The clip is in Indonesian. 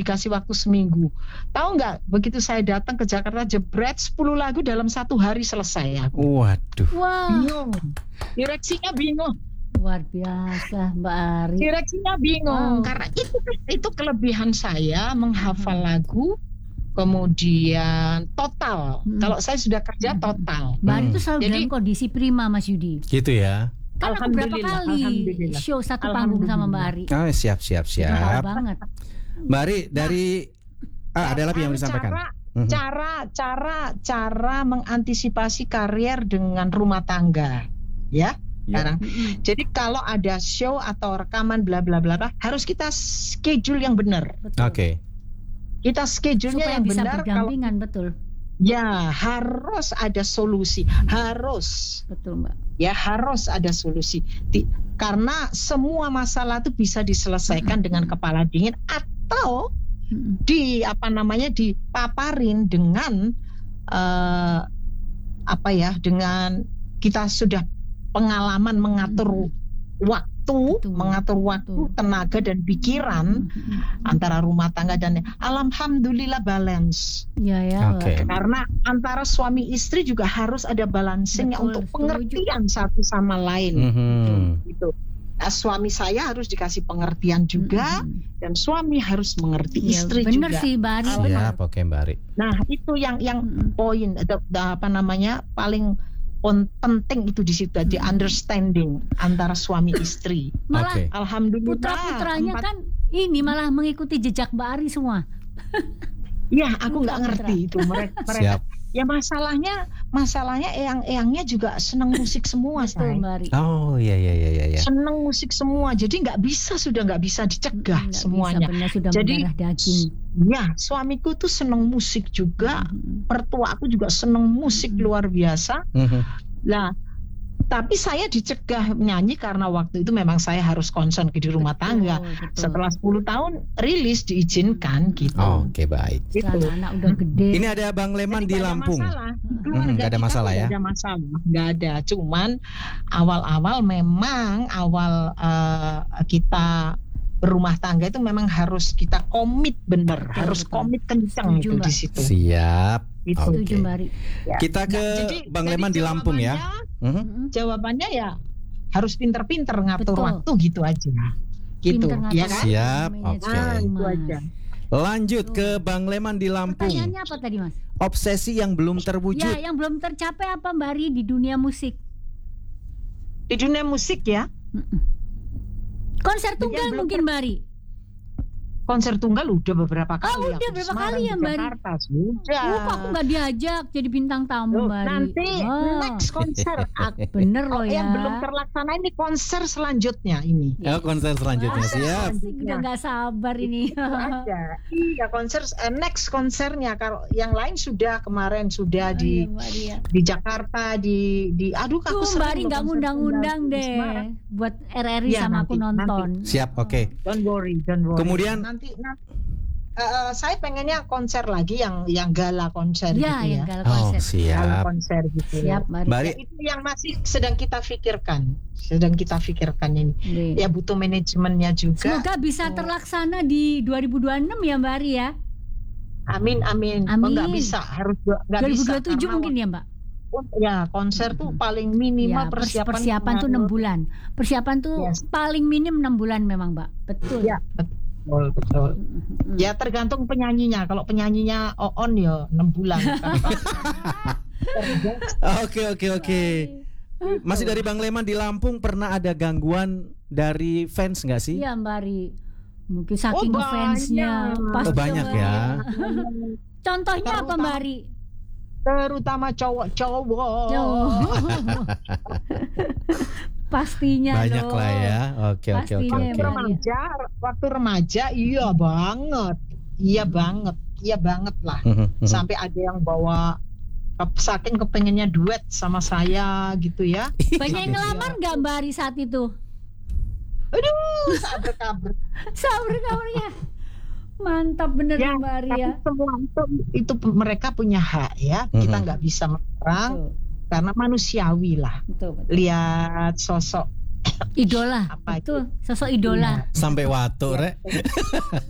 dikasih waktu seminggu. Tahu nggak, begitu saya datang ke Jakarta, jebret 10 lagu dalam 1 hari selesai aku. Waduh. Wah, Bingung. Direksinya bingung. luar biasa Mbak Ari. Direksinya bingung. Wow. Karena itu kelebihan saya menghafal lagu, kemudian total. Kalau saya sudah kerja total. Mbak Ari itu selalu Jadi- dalam kondisi prima, Mas Yudi. Gitu ya. Kan aku berapa kali Alhamdulillah. show satu panggung sama Mbak Ari. Oh, siap. Tahu banget. Mbak Ari dari ada lagi yang mau disampaikan. Cara mengantisipasi karier dengan rumah tangga, ya. Sekarang. Jadi kalau ada show atau rekaman bla bla bla harus kita schedule yang benar. Betul. Oke. Kita schedule-nya Supaya yang bisa benar. Kalau berdampingan, betul. ya harus ada solusi, harus. Betul, Mbak. Ya harus ada solusi. Karena semua masalah itu bisa diselesaikan dengan kepala dingin atau dipaparin dengan dengan kita sudah pengalaman mengatur waktu, tenaga dan pikiran antara rumah tangga dan alhamdulillah balance. Ya. Oke. Karena antara suami istri juga harus ada balancingnya Betul, untuk setuju. pengertian satu sama lain. Gitu. Nah, suami saya harus dikasih pengertian juga dan suami harus mengerti Ya, istri bener juga. sih Mbak Ari. Siap, oke Mbak Ari. Nah, itu yang poin paling penting itu di situ, di understanding antara suami istri. Malah Oke. Alhamdulillah. putra-putranya kan ini malah mengikuti jejak Mbak Ari semua. Ya, aku nggak ngerti itu mereka. Siap. Ya masalahnya eyang-eyangnya juga senang musik semua, Betul, say. Mbak Ari. Oh, iya. Senang musik semua, jadi nggak bisa dicegah Nggak semuanya. bisa, benar, sudah Jadi mendarah daging. ya suamiku tuh senang musik juga, mertua aku juga senang musik luar biasa. Nah, tapi saya dicegah nyanyi karena waktu itu memang saya harus konsen di rumah tangga. Betul. Setelah 10 tahun rilis diizinkan gitu. Oke, baik. Setelah anak udah gede. Ini ada Bang Leman Jadi di nggak ada Lampung. masalah. Nggak ada masalah ya? Nggak ada masalah, nggak ada. Cuman awal-awal memang kita berumah tangga itu memang harus kita komit bener, harus komit kencang Setuju, itu Mbak. di situ. Siap. Gitu. Setuju Oke. Mbak Ari. Ya. Kita ke Bang Leman di Lampung ya. Jawabannya ya harus pinter-pinter ngatur Betul. waktu gitu aja. Gitu, Pinter ya ngatur kan? Siap, manajemen oke. Nah, itu rumah. aja. Lanjut ke Bang Leman di Lampung. Pertanyaannya apa tadi, Mas? Obsesi yang belum Ya, terwujud. yang belum tercapai apa Mbak Ari di dunia musik? Di dunia musik ya, Konser tunggal belum mungkin Mbak Ari. konser tunggal udah beberapa kali. udah aku di berapa Semarang, kali ya, di Mbak Ari? Jakarta, sudah. Kok aku nggak diajak jadi bintang tamu Loh, Mbak Ari? nanti Oh, next konser bener loh ya. yang belum terlaksana ini konser selanjutnya ini. Ya, konser selanjutnya. Siap. Asik, udah nggak sabar ini. Itu aja. Iya, konser next konsernya, kalau yang lain sudah kemarin sudah Iya, Mbak Ari ya. di Jakarta di aduh aku Tuh Mbak sering Ari loh nggak konser ngundang-ngundang tunggal di deh Semarang. buat RRI Iya, sama aku nanti. nonton. Siap, oke. Don't worry. Kemudian- nanti saya pengennya konser lagi yang gala konser Ya, gitu yang ya. gala Oh, konser. Gala siap. konser gitu. Siap, Mbak Ari. Mbak Ari, Ya, itu yang masih sedang kita pikirkan ini. Nih. Ya butuh manajemennya juga. Semoga bisa terlaksana di 2026 ya Mbak Ari ya. Amin. Amin. Oh, nggak bisa, harus nggak bisa. 2027 karena mungkin ya Mbak. ya konser tuh paling minimal Ya, persiapan tuh 6 bulan. Persiapan tuh Yes. paling minim 6 bulan memang Mbak. Betul. Ya, betul. Ya tergantung penyanyinya. Kalau penyanyinya on ya 6 bulan. Oke. Masih dari Bang Leman di Lampung, pernah ada gangguan dari fans nggak sih? Iya Mbak Ari. Mungkin saking Oh, fansnya. banyak. Oh, banyak ya. Contohnya apa Mbak Ari? Terutama cowok-cowok. Pastinya Banyak dong. lah ya. Oke. Pastinya, Waktu remaja iya banget. Iya banget lah. Sampai ada yang bawa saking kepengennya duet sama saya gitu ya. Banyak yang ngelamar nggak Mbak Ari saat itu? Aduh, sabar. Sabar kabarnya. Mantap bener Ya, Mbak Ari tapi ya. semua itu mereka punya hak ya. Kita nggak bisa melarang karena manusiawi lah. Betul. Lihat sosok Idola. Apa Betul. Sosok idola. Sampai watuk, Rek.